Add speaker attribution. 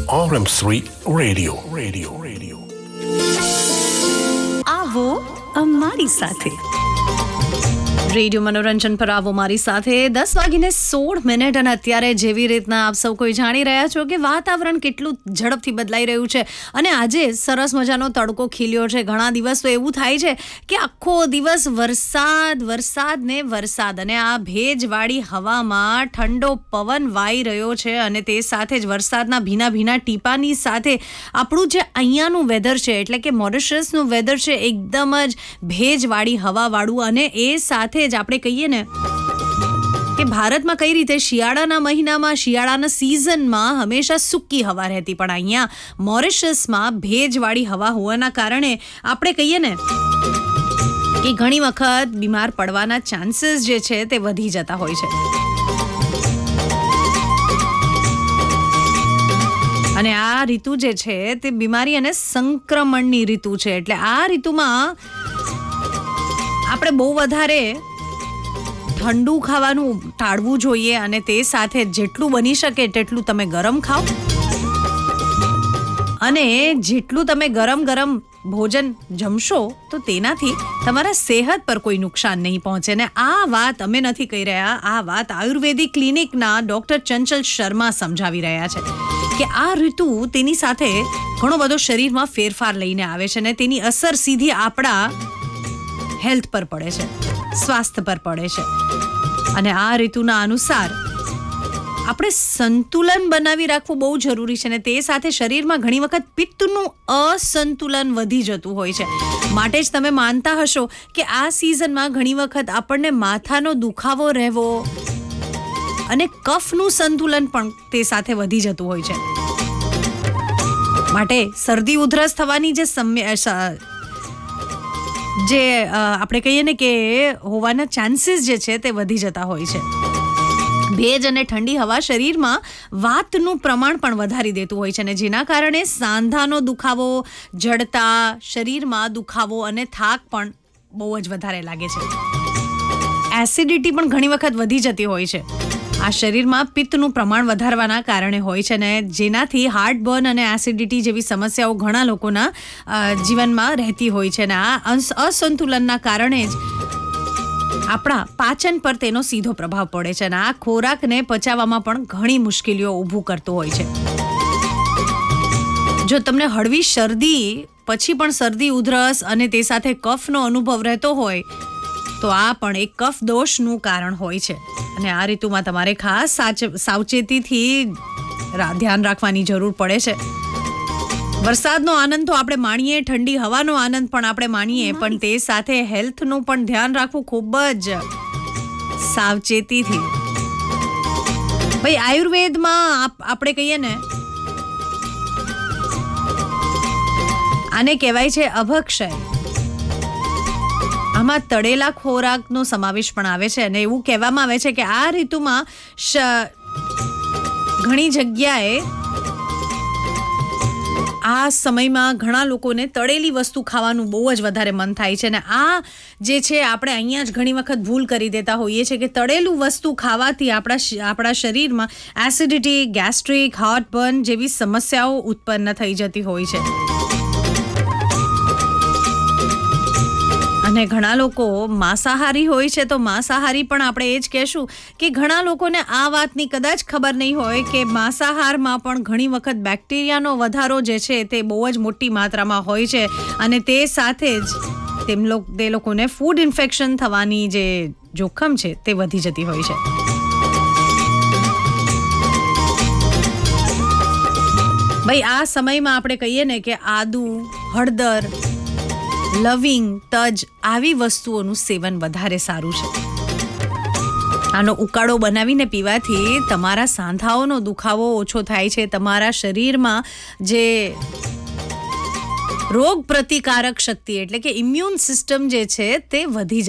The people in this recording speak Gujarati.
Speaker 1: RM3 Radio.
Speaker 2: આવો અમારી સાથે રેડિયો મનોરંજન પર આવો મારી સાથે 10:16 અને અત્યારે જેવી રીતના આપ સૌ કોઈ જાણી રહ્યા છો કે વાતાવરણ કેટલું ઝડપથી બદલાઈ રહ્યું છે અને આજે સરસ મજાનો તડકો ખીલ્યો છે. ઘણા દિવસ તો એવું થાય છે કે આખો દિવસ વરસાદ અને આ ભેજવાળી હવામાં ઠંડો પવન વાઈ રહ્યો છે અને તે સાથે જ વરસાદના ભીના ટીપાની સાથે આપણું જે અહીંયાનું વેધર છે એટલે કે મોરિશસનું વેધર છે એકદમ જ ભેજવાળી હવાવાળું અને એ સાથે જ આપણે કહીએ ને કે ભારતમાં કઈ રીતે શિયાળાના મહિનામાં શિયાળાના સિઝનમાં હંમેશા સૂકી હવા રહેતી, પણ અહીંયા મોરિશસમાં ભેજવાળી હવા હોવાના કારણે આપણે કહીએ ને કે ઘણી વખત બીમાર પડવાના ચાન્સીસ જે છે તે વધી જતા હોય છે. અને આ ઋતુ જે છે તે બીમારી અને સંક્રમણની ઋતુ છે એટલે આ ઋતુમાં આપણે બહુ વધારે ઠંડુ ખાવાનું ટાળવું જોઈએ અને તે સાથે જેટલું બની શકે તેટલું તમે ગરમ ખાઓ અને જેટલું તમે ગરમ ભોજન જમશો તો તેનાથી તમારા સેહત પર કોઈ નુકસાન નહીં પહોંચે. ને આ વાત અમે નથી કહી રહ્યા, આ વાત આયુર્વેદિક ક્લિનિકના ડોક્ટર ચંચલ શર્મા સમજાવી રહ્યા છે કે આ ઋતુ તેની સાથે ઘણો બધો શરીરમાં ફેરફાર લઈને આવે છે અને તેની અસર સીધી આપણા હેલ્થ પર પડે છે, સ્વાસ્થ્ય પર પડે છે. અને આ ઋતુના અનુસાર આપણે સંતુલન બનાવી રાખવું બહુ જરૂરી છે અને તે સાથે શરીરમાં ઘણી વખત પિત્તનું અસંતુલન વધી જતું હોય છે. માટે જ તમે માનતા હશો કે આ સિઝનમાં ઘણી વખત આપણને માથાનો દુખાવો રહેવો અને કફનું સંતુલન પણ તે સાથે વધી જતું હોય છે. માટે શરદી ઉધરસ થવાની જે આપણે કહીએ ને કે હોવાના ચાન્સીસ જે છે તે વધી જતા હોય છે. ભેજ અને ઠંડી હવા શરીરમાં વાતનું પ્રમાણ પણ વધારી દેતું હોય છે અને જેના કારણે સાંધાનો દુખાવો, જડતા, શરીરમાં દુખાવો અને થાક પણ બહુ જ વધારે લાગે છે. એસિડિટી પણ ઘણી વખત વધી જતી હોય છે. આ શરીરમાં પિત્તનું પ્રમાણ વધારવાના કારણે હોય છે અને જેનાથી હાર્ટબર્ન અને એસિડિટી જેવી સમસ્યાઓ ઘણા લોકોના જીવનમાં રહેતી હોય છે અને આ અસંતુલનના કારણે જ આપણા પાચન પર તેનો સીધો પ્રભાવ પડે છે અને આ ખોરાકને પચાવવામાં પણ ઘણી મુશ્કેલીઓ ઊભું કરતું હોય છે. જો તમને હળવી શરદી પછી પણ શરદી ઉધરસ અને તે સાથે કફનો અનુભવ રહેતો હોય તો આ પણ એક કફ દોષનું કારણ હોય છે અને આ ઋતુમાં તમારે ખાસ સાવચેતીથી ધ્યાન રાખવાની જરૂર પડે છે. વરસાદનો આનંદ તો આપણે માણીએ, ઠંડી હવાનો આનંદ પણ આપણે માણીએ, પણ તે સાથે હેલ્થનું પણ ધ્યાન રાખવું ખૂબ જ સાવચેતીથી. ભાઈ આયુર્વેદમાં આપણે કહીએ ને આને કહેવાય છે અભક્ષય. આમાં તળેલા ખોરાકનો સમાવેશ પણ આવે છે અને એવું કહેવામાં આવે છે કે આ ઋતુમાં ઘણી જગ્યાએ આ સમયમાં ઘણા લોકોને તળેલી વસ્તુ ખાવાનું બહુ જ વધારે મન થાય છે અને આ જે છે આપણે અહીંયા જ ઘણી વખત ભૂલ કરી દેતા હોઈએ છીએ કે તળેલું વસ્તુ ખાવાથી આપણા શરીરમાં એસિડિટી, ગેસ્ટ્રિક, હાર્ટબર્ન જેવી સમસ્યાઓ ઉત્પન્ન થઈ જતી હોય છે. અને ઘણા લોકો માંસાહારી હોય છે તો માંસાહારી પણ આપણે એ જ કહેશું કે ઘણા લોકોને આ વાતની કદાચ ખબર નહીં હોય કે માંસાહારમાં પણ ઘણી વખત બેક્ટેરિયાનો વધારો જે છે તે બહુ જ મોટી માત્રામાં હોય છે અને તે સાથે જ તે લોકોને ફૂડ ઇન્ફેક્શન થવાની જે જોખમ છે તે વધી જતી હોય છે. ભાઈ આ સમયમાં આપણે કહીએ ને કે આદુ, હળદર, લવિંગ, તજ આવી વસ્તુઓનું સેવન વધારે સારું છે. આનો ઉકાળો બનાવીને પીવાથી તમારા સાંધાઓનો દુખાવો ઓછો થાય છે, તમારા શરીરમાં જે રોગ પ્રતિકારક શક્તિ એટલે કે ઇમ્યુન સિસ્ટમ જે છે તે વધી